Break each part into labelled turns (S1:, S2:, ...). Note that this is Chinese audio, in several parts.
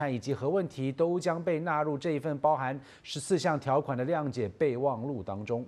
S1: 以及核问题都将被纳入这一份包含14项条款的谅解备忘录当中。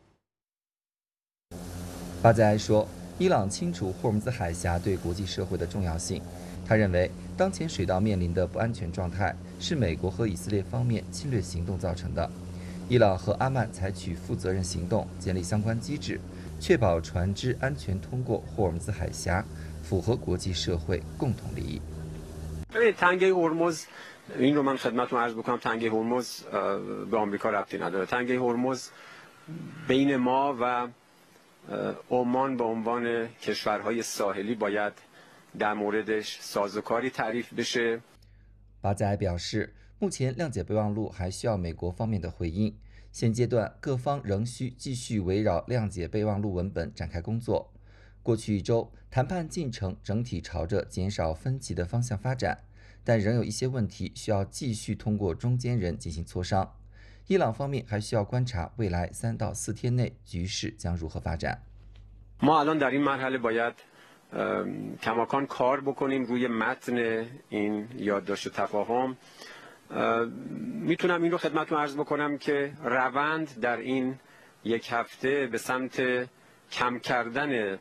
S2: 巴泽埃说，伊朗清楚霍尔木兹海峡对国际社会的重要性。他认为，当前水道面临的不安全状态是美国和以色列方面侵略行动造成的。伊朗和阿曼采取负责任行动，建立相关机制，确保船只安全通过霍尔木兹海峡，符合国际社会共同利益。
S3: تنگه هرمز این رو من خدمتتون عرض بکنم تنگه هرمز به آمریکا ربطی نداره. تنگه هرمز بین ما و عمان به عنوان کشورهای ساحلی باید در موردش سازوکاری تعریف بشه。
S2: 巴泽埃表示，目前谅解备忘录还需要美国方面的回应，现阶段各方仍需继续围绕谅解备忘录文本展开工作。过去1周，谈判进程整体朝着减少分歧的方向发展，但仍有一些问题需要继续通过中间人进行磋商。伊朗方面还需要观察未来3到4天内局势将如何发展。
S3: ما الان در این مرحله باید کماکان کار بکنیم روی متن این یادداشت تفاهم. میتونم این رو خدمتتون عرض بکنم که روند در این یک هفته به سمت کم کردن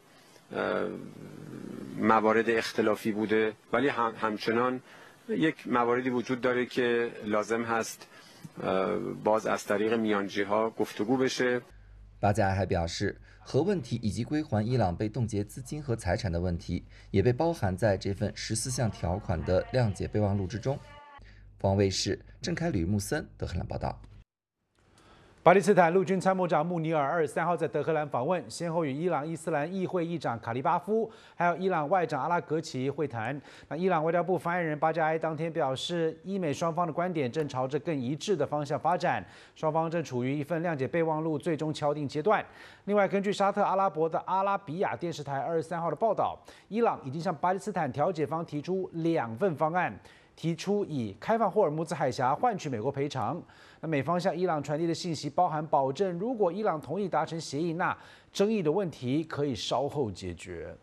S3: موارد اختلافی بوده، ولی همچنان یک مواردی وجود داره که لازم هست باز از طریق میانجی‌ها گفتگو بشه。
S2: 巴泽埃还表示，核问题以及归还伊朗被冻结资金和财产的问题，也被包含在这份14项条款的谅解备忘录之中。凤凰卫视郑凯吕、穆森德黑兰报道。
S1: 巴基斯坦陆军参谋长穆尼尔23号在德黑兰访问，先后与伊朗伊斯兰议会议长卡利巴夫，还有伊朗外长阿拉格齐会谈。那伊朗外交部发言人巴加埃当天表示，伊美双方的观点正朝着更一致的方向发展，双方正处于一份谅解备忘录最终敲定阶段。另外，根据沙特阿拉伯的阿拉比亚电视台23号的报道，伊朗已经向巴基斯坦调解方提出2份方案。提出以开放霍尔木兹海峡换取美国赔偿。那美方向伊朗传递的信息包含保证，如果伊朗同意达成协议，那争议的问题可以稍后解决。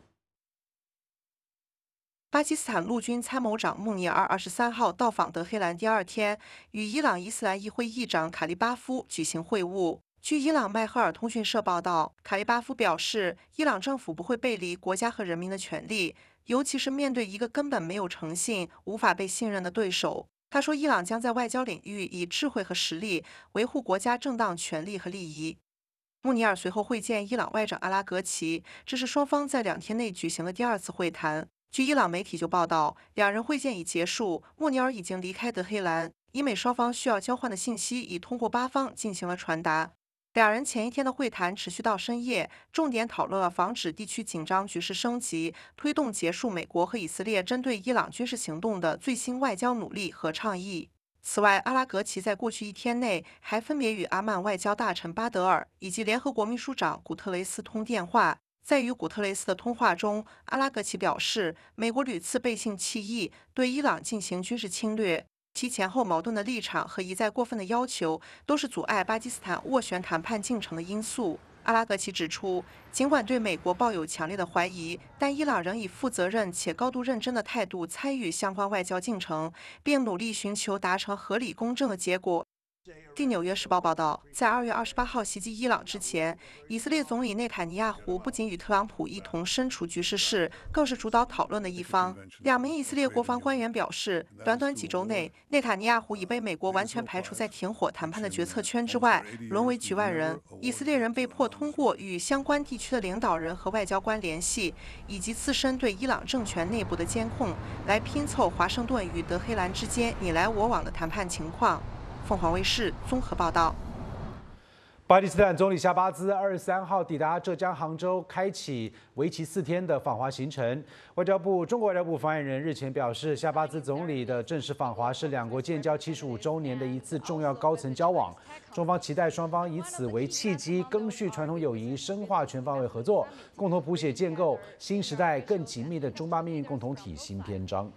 S4: 巴基斯坦陆军参谋长穆尼尔23号到访德黑兰第2天，与伊朗伊斯兰议会议长卡利巴夫举行会晤。据伊朗迈赫尔通讯社报道，卡利巴夫表示，伊朗政府不会背离国家和人民的权利，尤其是面对一个根本没有诚信、无法被信任的对手。他说，伊朗将在外交领域以智慧和实力维护国家正当权利和利益。穆尼尔随后会见伊朗外长阿拉格齐，这是双方在2天内举行的第2次会谈。据伊朗媒体就报道，2人会见已结束，穆尼尔已经离开德黑兰，伊美双方需要交换的信息已通过巴方进行了传达。2人前一天的会谈持续到深夜，重点讨论了防止地区紧张局势升级、推动结束美国和以色列针对伊朗军事行动的最新外交努力和倡议。此外，阿拉格齐在过去1天内还分别与阿曼外交大臣巴德尔以及联合国秘书长古特雷斯通电话。在与古特雷斯的通话中，阿拉格齐表示，美国屡次背信弃义，对伊朗进行军事侵略。其前后矛盾的立场和一再过分的要求，都是阻碍巴基斯坦斡旋谈判进程的因素。阿拉格齐指出，尽管对美国抱有强烈的怀疑，但伊朗仍以负责任且高度认真的态度参与相关外交进程，并努力寻求达成合理公正的结果。据《纽约时报》报道，在2月28号袭击伊朗之前，以色列总理内塔尼亚胡不仅与特朗普一同身处局势室，更是主导讨论的一方。2名以色列国防官员表示，短短几周内，内塔尼亚胡已被美国完全排除在停火谈判的决策圈之外，沦为局外人。以色列人被迫通过与相关地区的领导人和外交官联系，以及自身对伊朗政权内部的监控，来拼凑华盛顿与德黑兰之间你来我往的谈判情况。凤凰卫视综合报道。
S1: 巴基斯坦总理夏巴兹23号抵达浙江杭州，开启为期4天的访华行程。中国外交部发言人日前表示，夏巴兹总理的正式访华是2国建交75周年的一次重要高层交往，中方期待双方以此为契机，更续传统友谊，深化全方位合作，共同谱写建构新时代更紧密的中巴命运共同体新篇章。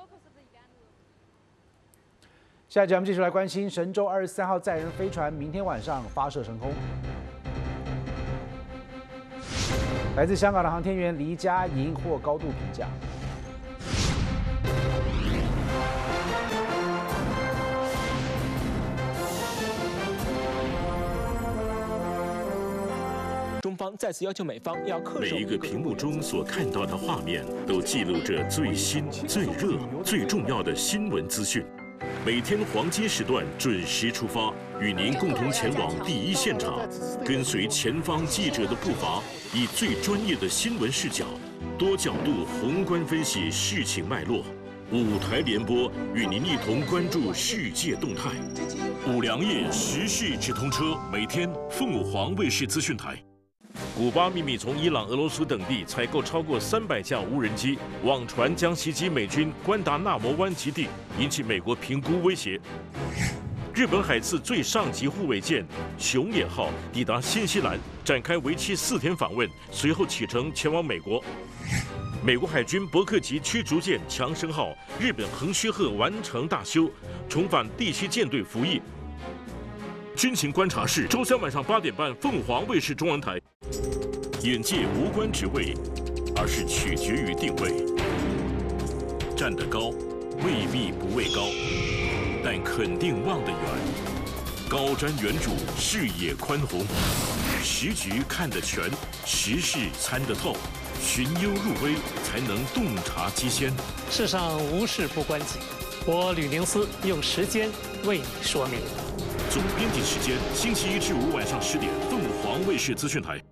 S1: 下一节我们继续来关心神舟23号载人飞船明天晚上发射升空。来自香港的航天员黎佳莹获高度评价。
S5: 中方再次要求美方要恪守。
S6: 每一个屏幕中所看到的画面，都记录着最新、最热、最重要的新闻资讯。每天黄金时段准时出发，与您共同前往第一现场，跟随前方记者的步伐，以最专业的新闻视角，多角度宏观分析事情脉络。5台联播与您一同关注世界动态。5粮液时事直通车，每天凤凰卫视资讯台。古巴秘密从伊朗、俄罗斯等地采购超过300架无人机，网传将袭击美军关达纳摩湾基地，引起美国评估威胁。日本海自最上级护卫舰“熊野号”抵达新西兰，展开为期4天访问，随后启程前往美国。美国海军伯克级驱逐舰“强生号”、日本横须贺完成大修，重返第7舰队服役。军情观察室，周3晚上8点半，凤凰卫视中文台。眼界无关职位，而是取决于定位。站得高，未必不畏高，但肯定望得远。高瞻远瞩，视野宽宏，时局看得全，时事参得透。寻幽入微，才能洞察机先。
S7: 世上无事不关己，我吕宁思用时间为你说明。
S6: 总编辑时间：星期1至5晚上10点，凤凰卫视资讯台。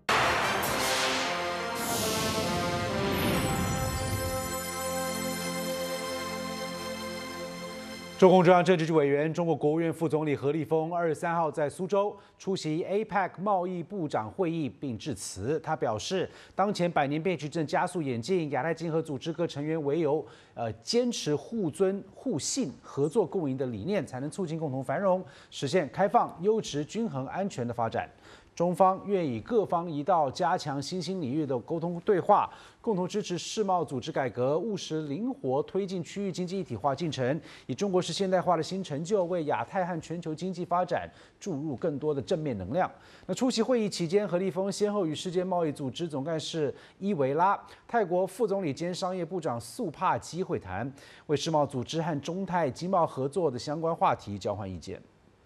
S1: 中共中央政治局委员、中国国务院副总理何立峰23号在苏州出席 APEC 贸易部长会议并致辞。他表示，当前百年变局正加速演进，亚太经合组织各成员唯有坚持互尊互信、合作共赢的理念，才能促进共同繁荣，实现开放、优质、均衡、安全的发展。中方愿以各方一道加强新兴领域的沟通对话，共同支持世贸组织改革，务实灵活推进区域经济一体化进程，以中国式现代化的新成就，为亚太和全球经济发展注入更多的正面能量。那出席会议期间，何立峰先后与世界贸易组织总干事伊维拉、泰国副总理兼商业部长素帕基会谈，为世贸组织和中泰经贸合作的相关话题交换意见。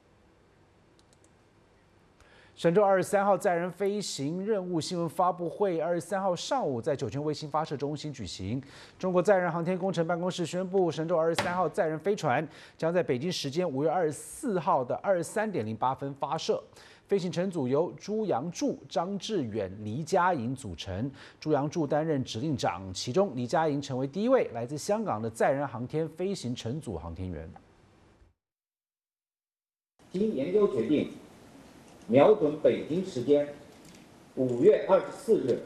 S1: 神舟23号载人飞行任务新闻发布会23号上午在酒泉卫星发射中心举行。中国载人航天工程办公室宣布，神舟23号载人飞船将在北京时间5月24号的23点08分发射。飞行乘组由朱杨柱、张志远、黎佳莹组成。朱杨柱担任指令长，其中黎佳莹成为第一位来自香港的载人航天飞行乘组航天员。
S8: 经研究决定，瞄准北京时间5月24日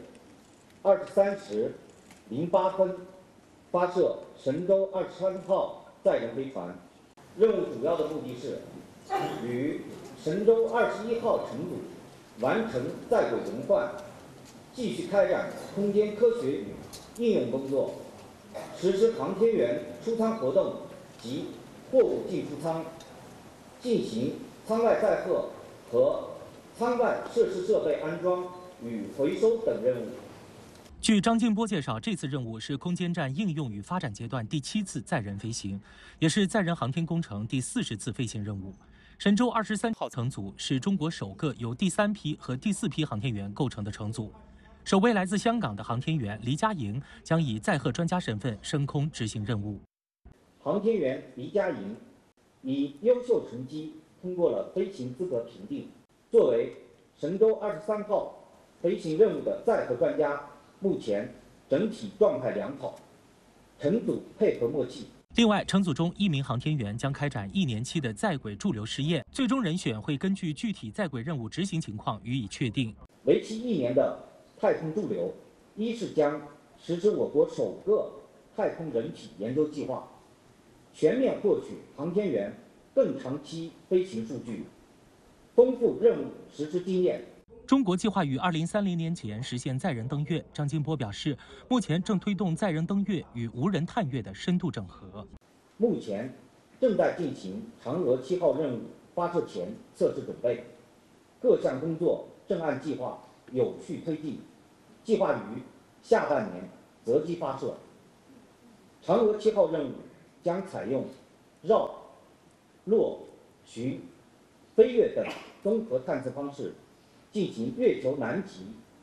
S8: 23时08分发射神舟23号载人飞船。任务主要的目的是与神舟21号乘组完成在轨轮换，继续开展空间科学与应用工作，实施航天员出舱活动及货物进出舱，进行舱外载荷和舱外设施设备安装与回收等任务。
S9: 据张静波介绍，这次任务是空间站应用与发展阶段第7次载人飞行，也是载人航天工程第40次飞行任务。神舟23号乘组是中国首个由第3批和第4批航天员构成的乘组。首位来自香港的航天员黎佳莹将以载荷专家身份升空执行任务。
S8: 航天员黎佳莹以优秀成绩通过了飞行资格评定。作为神舟23号飞行任务的载荷专家，目前整体状态良好，乘组配合默契。
S9: 另外，乘组中1名航天员将开展1年期的在轨驻留试验，最终人选会根据具体在轨任务执行情况予以确定。
S8: 为期1年的太空驻留，一是将实施我国首个太空人体研究计划，全面获取航天员更长期飞行数据，丰富任务实施经验。
S9: 中国计划于2030年前实现载人登月。张金波表示，目前正推动载人登月与无人探月的深度整合。
S8: 目前正在进行嫦娥7号任务发射前测试准备，各项工作正按计划有序推进，计划于下半年择机发射。嫦娥7号任务将采用绕、落、巡、飞跃等综合探测方式，进行月球南极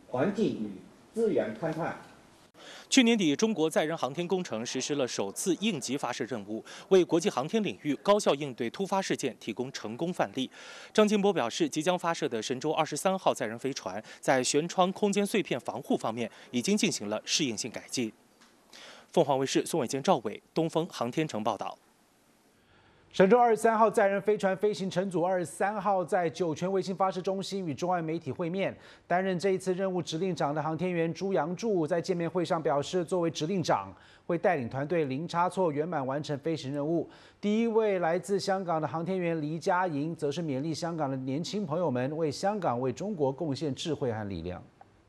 S8: 环境与资源勘探。
S9: 去年底，中国载人航天工程实施了首次应急发射任务，为国际航天领域高效应对突发事件提供成功范例。张金波表示，即将发射的神舟23号载人飞船在舷窗空间碎片防护方面已经进行了适应性改进。凤凰卫视宋伟健、赵伟，东风航天城报道。
S1: 神舟23号载人飞船飞行乘组23号在酒泉卫星发射中心与中外媒体会面。担任这一次任务指令长的航天员朱杨柱在见面会上表示，作为指令长，会带领团队零差错圆满完成飞行任务。第一位来自香港的航天员黎佳莹，则是勉励香港的年轻朋友们为香港、为中国贡献智慧和力量。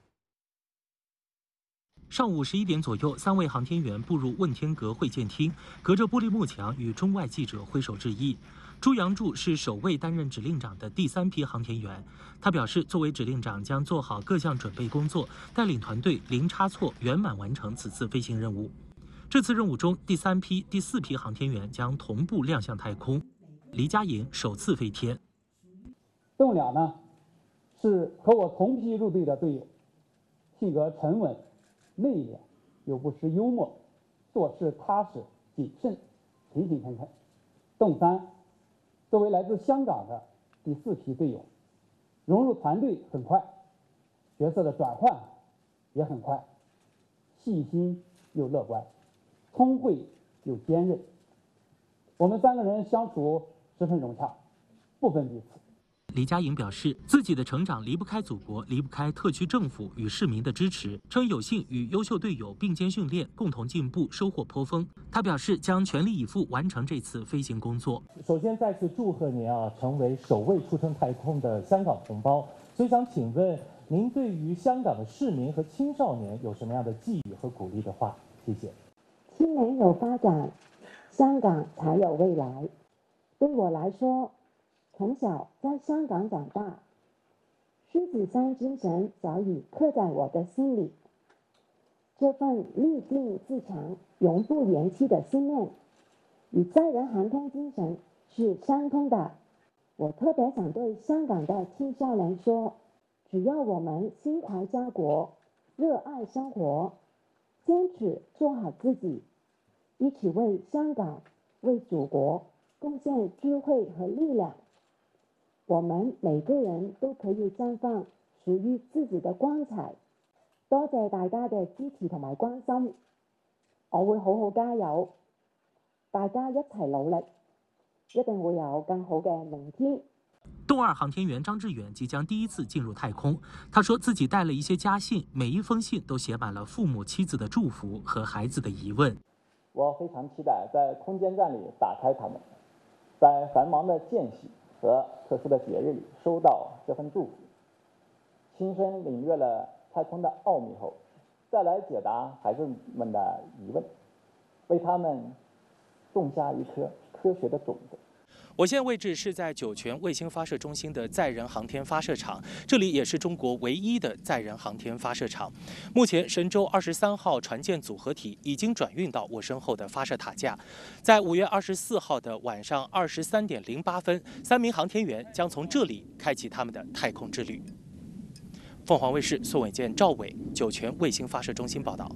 S9: 上午11点左右，3位航天员步入问天阁会见厅，隔着玻璃幕墙与中外记者挥手致意。朱杨柱是首位担任指令长的第3批航天员，他表示，作为指令长将做好各项准备工作，带领团队零差错圆满完成此次飞行任务。这次任务中，第3批、第4批航天员将同步亮相太空。黎佳莹首次飞天。
S10: 动了呢，是和我同批入队的队友，性格沉稳、内敛，又不失幽默，做事踏实谨慎，勤勤恳恳。动3，作为来自香港的第4批队友，融入团队很快，角色的转换也很快，细心又乐观，聪慧又坚韧。我们3个人相处十分融洽，不分彼此。
S9: 黎佳莹表示，自己的成长离不开祖国，离不开特区政府与市民的支持，称有幸与优秀队友并肩训练，共同进步，收获颇丰。他表示将全力以赴完成这次飞行工作。
S11: 首先再次祝贺您啊，成为首位出征太空的香港同胞。所以想请问您对于香港的市民和青少年有什么样的寄语和鼓励的话？谢谢。
S12: 青年有发展，香港才有未来。对我来说，从小在香港长大，狮子山精神早已刻在我的心里。这份立定自强、永不言弃的信念，与载人航天精神是相通的。我特别想对香港的青少年说，只要我们心怀家国，热爱生活，坚持做好自己，一起为香港、为祖国贡献智慧和力量，我們每個人都可以綻放屬於自己的光彩。多謝大家嘅支持同埋關心，我會好好加油，大家一齊努力，一定會有更好嘅明天。
S9: 动2航天员张志远即将第1次进入太空，他说自己带了一些家信，每一封信都写满了父母、妻子的祝福和孩子的疑问。
S11: 我非常期待在空间站里打开它们，在繁忙的间隙和特殊的节日里收到这份祝福，亲身领略了太空的奥秘后，再来解答孩子们的疑问，为他们种下一颗科学的种子。
S9: 我现在位置是在酒泉卫星发射中心的载人航天发射场，这里也是中国唯一的载人航天发射场。目前，神舟23号船舰组合体已经转运到我身后的发射塔架。在5月24号的晚上23点08分，3名航天员将从这里开启他们的太空之旅。凤凰卫视宋伟健、赵伟，酒泉卫星发射中心报道。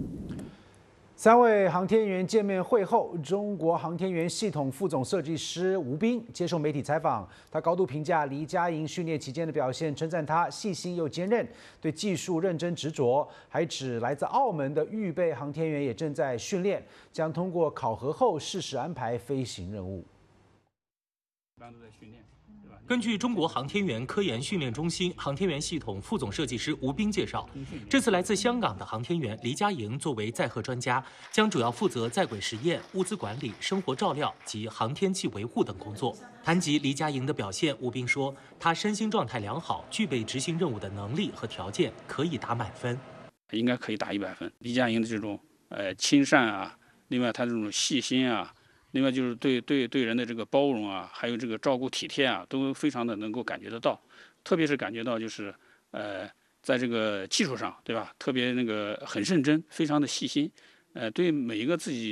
S1: 3位航天员见面会后，中国航天员系统副总设计师吴斌接受媒体采访，他高度评价黎佳莹训练期间的表现，称赞他细心又坚韧，对技术认真执着，还指来自澳门的预备航天员也正在训练，将通过考核后适时安排飞行任务。
S13: 一般都在训练。
S9: 根据中国航天员科研训练中心航天员系统副总设计师吴斌介绍，这次来自香港的航天员黎佳莹作为载荷专家，将主要负责在轨实验、物资管理、生活照料及航天器维护等工作。谈及黎佳莹的表现，吴斌说，她身心状态良好，具备执行任务的能力和条件，可以打满分。
S13: 应该可以打100分。黎佳莹的这种亲善啊，另外她这种细心啊。另外就是对人的这个包容啊，还有这个照顾体贴啊，都非常的能够感觉得到。特别是感觉到就是在这个技术上，对吧？特别那个很认真，非常的细心。对每一个自己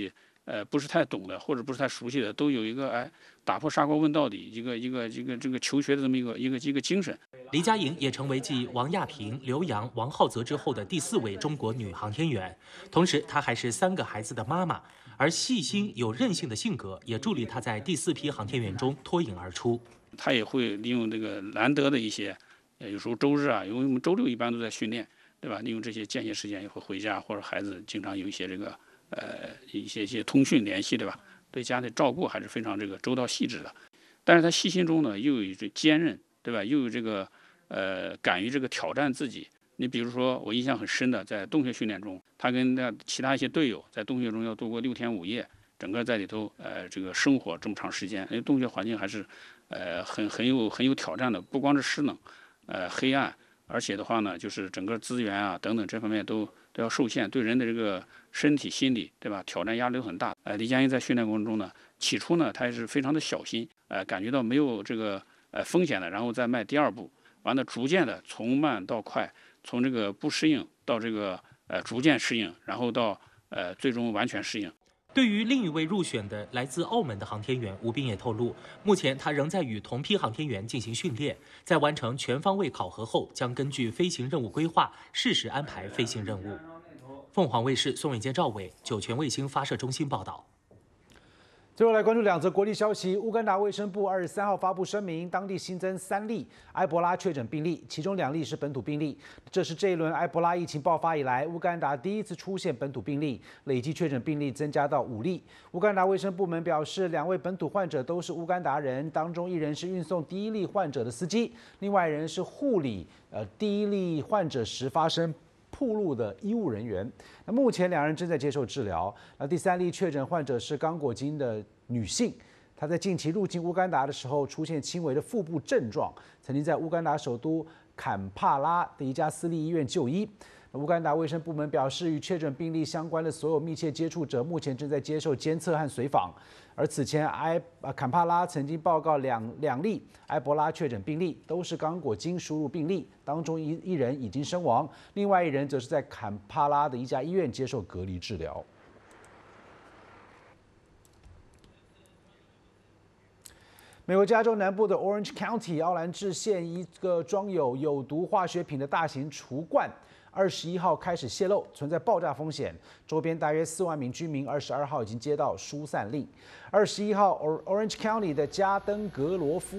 S13: 不是太懂的或者不是太熟悉的，都有一个打破砂锅问到底一个这个求学的这么一个精神。
S9: 黎佳莹也成为继王亚平、刘洋、王浩泽之后的第4位中国女航天员，同时她还是3个孩子的妈妈，而细心有韧性的性格也助力她在第4批航天员中脱颖而出。
S13: 她也会利用这个难得的一些，有时候周日啊，因为我们周6一般都在训练，对吧？利用这些间歇时间也会回家，或者孩子经常有一些这个一些通讯联系，对吧？对家庭照顾还是非常这个周到细致的。但是她细心中呢，又有这坚韧，对吧？又有这个敢于这个挑战自己。你比如说，我印象很深的，在洞穴训练中，他跟其他一些队友在洞穴中要度过6天5夜，整个在里头这个生活这么长时间，因为洞穴环境还是很有挑战的，不光是湿冷，黑暗，而且的话呢，就是整个资源啊等等这方面都要受限，对人的这个身体心理，对吧？挑战压力都很大。黎佳莹在训练过程中呢，起初呢，她也是非常的小心，感觉到没有这个风险的，然后再迈第2步，完了逐渐的从慢到快，从这个不适应到这个逐渐适应，然后到最终完全适应。
S9: 对于另一位入选的来自澳门的航天员吴斌也透露，目前他仍在与同批航天员进行训练，在完成全方位考核后，将根据飞行任务规划适时安排飞行任务。凤凰卫视宋伟坚、赵伟，9全卫星发射中心报道。
S1: 最后来关注2则国际消息。乌干达卫生部23号发布声明，当地新增3例埃博拉确诊病例，其中2例是本土病例。这是这一轮埃博拉疫情爆发以来，乌干达第一次出现本土病例，累计确诊病例增加到5例。乌干达卫生部门表示，2位本土患者都是乌干达人，当中1人是运送第1例患者的司机，另外1人是护理第1例患者时发生暴露的医务人员。那目前2人正在接受治疗。那第3例确诊患者是刚果金的女性，她在近期入境乌干达的时候出现轻微的腹部症状，曾经在乌干达首都坎帕拉的一家私立医院就医。乌干达卫生部门表示，与确诊病例相关的所有密切接触者目前正在接受监测和随访。而此前坎帕拉曾经报告两例埃博拉确诊病例，都是刚果金输入病例，当中一人已经身亡，另外1人则是在坎帕拉的一家医院接受隔离治疗。美国加州南部的 Orange County 奥兰治县一个装有毒化学品的大型厨罐，21号开始泄漏，存在爆炸风险。周边大约4万名居民22号已经接到疏散令。21号 Orange County 的加登格罗夫